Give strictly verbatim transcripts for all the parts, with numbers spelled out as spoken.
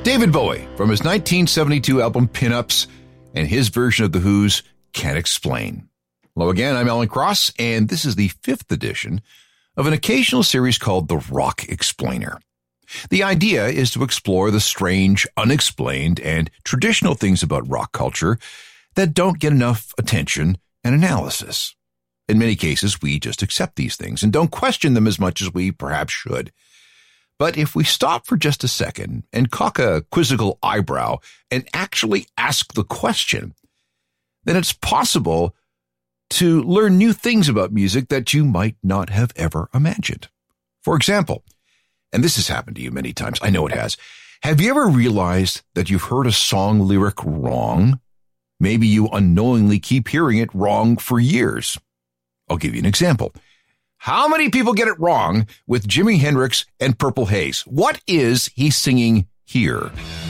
David Bowie from his nineteen seventy-two album Pin-Ups and his version of The Who's Can't Explain. Hello again, I'm Alan Cross, and this is the fifth edition of an occasional series called The Rock Explainer. The idea is to explore the strange, unexplained, and traditional things about rock culture that don't get enough attention and analysis. In many cases, we just accept these things and don't question them as much as we perhaps should. But if we stop for just a second and cock a quizzical eyebrow and actually ask the question, then it's possible to learn new things about music that you might not have ever imagined. For example, and this has happened to you many times, I know it has, have you ever realized that you've heard a song lyric wrong? Maybe you unknowingly keep hearing it wrong for years. I'll give you an example. How many people get it wrong with Jimi Hendrix and Purple Haze? What is he singing here?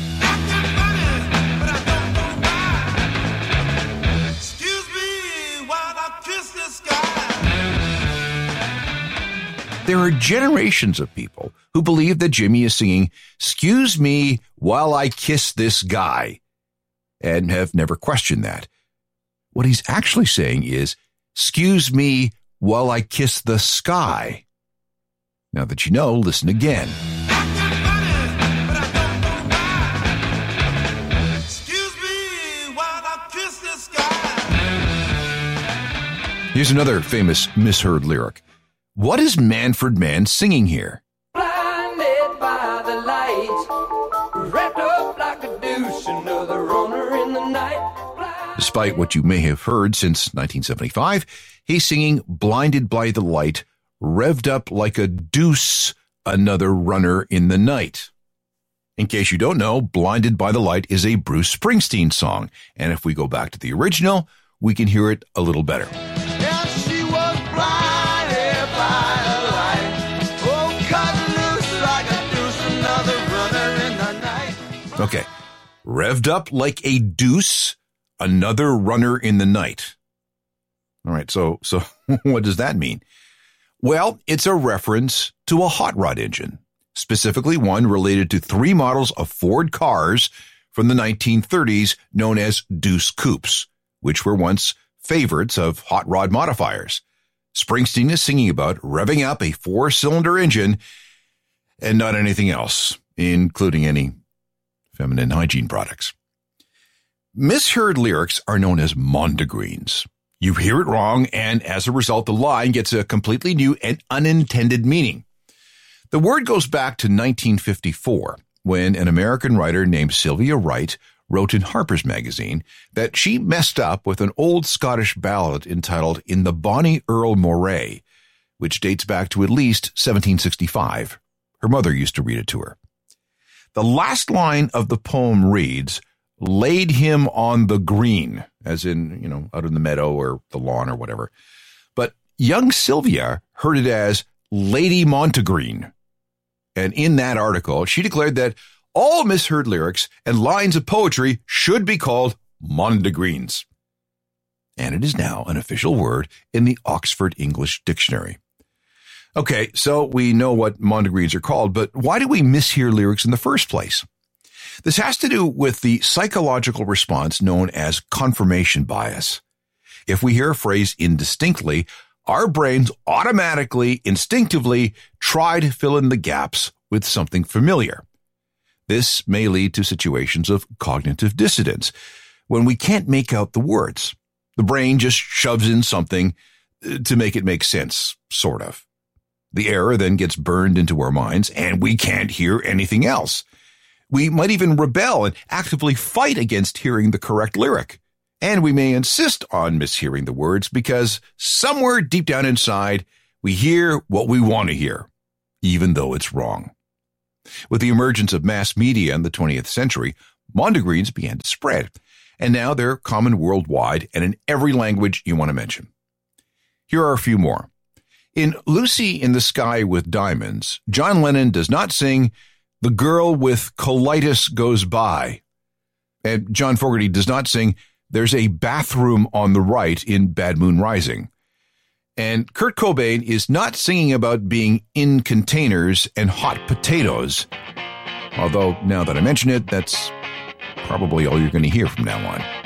There are generations of people who believe that Jimmy is singing, "Excuse me while I kiss this guy," and have never questioned that. What he's actually saying is, "Excuse me while I kiss the sky." Now that you know, listen again. Excuse me while I kiss the sky. Here's another famous misheard lyric. What is Manfred Mann singing here? Blinded by the light, wrapped up like a douche, another runner in the night. Despite what you may have heard since nineteen seventy-five, he's singing Blinded by the Light, revved up like a deuce, another runner in the night. In case you don't know, Blinded by the Light is a Bruce Springsteen song, and if we go back to the original, we can hear it a little better. Yeah, she was blinded by the light, oh, cut loose like a deuce, another runner in the night. Okay, revved up like a deuce, another runner in the night. All right, so so what does that mean? Well, it's a reference to a hot rod engine, specifically one related to three models of Ford cars from the nineteen thirties known as Deuce Coupes, which were once favorites of hot rod modifiers. Springsteen is singing about revving up a four-cylinder engine and not anything else, including any feminine hygiene products. Misheard lyrics are known as mondegreens. You hear it wrong, and as a result, the line gets a completely new and unintended meaning. The word goes back to nineteen fifty-four, when an American writer named Sylvia Wright wrote in Harper's Magazine that she messed up with an old Scottish ballad entitled In the Bonnie Earl Moray, which dates back to at least seventeen sixty-five. Her mother used to read it to her. The last line of the poem reads, "Laid him on the green," as in, you know, out in the meadow or the lawn or whatever. But young Sylvia heard it as Lady Montegreen. And in that article, she declared that all misheard lyrics and lines of poetry should be called mondegreens. And it is now an official word in the Oxford English Dictionary. Okay, so we know what mondegreens are called, but why do we mishear lyrics in the first place? This has to do with the psychological response known as confirmation bias. If we hear a phrase indistinctly, our brains automatically, instinctively try to fill in the gaps with something familiar. This may lead to situations of cognitive dissonance, when we can't make out the words. The brain just shoves in something to make it make sense, sort of. The error then gets burned into our minds, and we can't hear anything else. We might even rebel and actively fight against hearing the correct lyric. And we may insist on mishearing the words because somewhere deep down inside, we hear what we want to hear, even though it's wrong. With the emergence of mass media in the twentieth century, mondegreens began to spread, and now they're common worldwide and in every language you want to mention. Here are a few more. In Lucy in the Sky with Diamonds, John Lennon does not sing, "The girl with colitis goes by." And John Fogerty does not sing, "There's a bathroom on the right" in Bad Moon Rising. And Kurt Cobain is not singing about being in containers and hot potatoes Although, now that I mention it, that's probably all you're going to hear from now on.